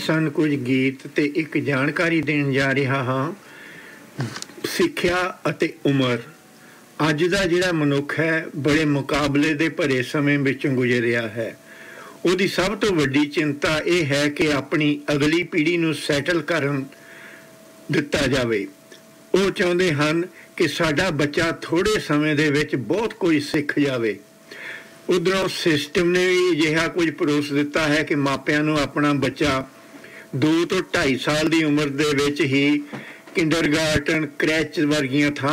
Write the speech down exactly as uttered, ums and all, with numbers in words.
ਸਨ ਕੁਝ ਗੀਤ ਤੇ ਇੱਕ ਜਾਣਕਾਰੀ ਦੇਣ ਜਾ ਰਿਹਾ ਹਾਂ। ਸਿੱਖਿਆ ਅਤੇ ਉਮਰ। ਅੱਜ ਦਾ ਜਿਹੜਾ ਮਨੁੱਖ ਹੈ ਬੜੇ ਮੁਕਾਬਲੇ ਦੇ ਭਰੇ ਸਮੇਂ ਵਿੱਚੋਂ ਗੁਜ਼ਰਿਆ ਹੈ। ਉਹਦੀ ਸਭ ਤੋਂ ਵੱਡੀ ਚਿੰਤਾ ਇਹ ਹੈ ਕਿ ਆਪਣੀ ਅਗਲੀ ਪੀੜ੍ਹੀ ਨੂੰ ਸੈਟਲ ਕਰਨ ਦਿੱਤਾ ਜਾਵੇ। ਉਹ ਚਾਹੁੰਦੇ ਹਨ ਕਿ ਸਾਡਾ ਬੱਚਾ ਥੋੜ੍ਹੇ ਸਮੇਂ ਦੇ ਵਿੱਚ ਬਹੁਤ ਕੁਝ ਸਿੱਖ ਜਾਵੇ। ਉੱਧਰੋਂ ਸਿਸਟਮ ਨੇ ਵੀ ਅਜਿਹਾ ਕੁਝ ਪਰੋਸ ਦਿੱਤਾ ਹੈ ਕਿ ਮਾਪਿਆਂ ਨੂੰ ਆਪਣਾ ਬੱਚਾ ਦੋ ਤੋਂ ਢਾਈ ਸਾਲ ਦੀ ਉਮਰ ਦੇ ਵਿੱਚ ਹੀ ਕਿੰਡਰਗਾਰਟਨ, ਕ੍ਰੈਚ ਵਰਗੀਆਂ ਥਾਂ